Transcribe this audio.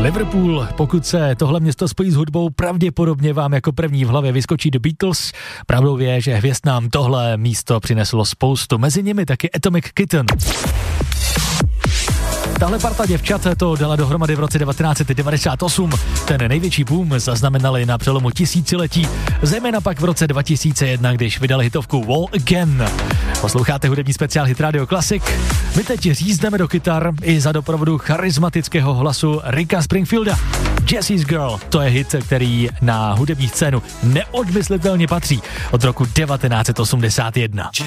Liverpool, pokud se tohle město spojí s hudbou, pravděpodobně vám jako první v hlavě vyskočí The Beatles. Pravdou je, že hvězd nám tohle místo přineslo spoustu, mezi nimi taky Atomic Kitten. Tahle parta děvčat to dala dohromady v roce 1998. Ten největší boom zaznamenali na přelomu tisíciletí, zejména pak v roce 2001, když vydali hitovku Wall Again. Posloucháte hudební speciál Hit Radio Classic. My teď řízneme do kytar i za doprovodu charismatického hlasu Ricka Springfielda. Jessie's Girl, to je hit, který na hudební scénu neodmyslitelně patří od roku 1981.